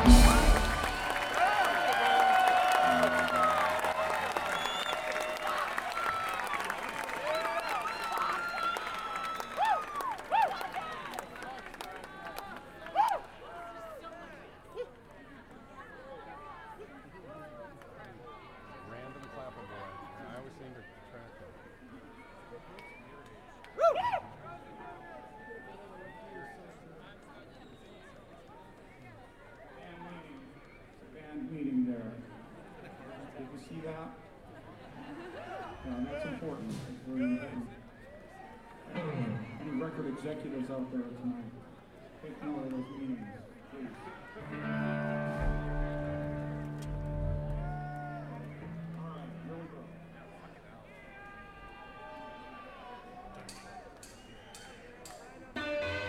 Meeting there. Did you see that? That's important. It's very important. Any record executives out there tonight?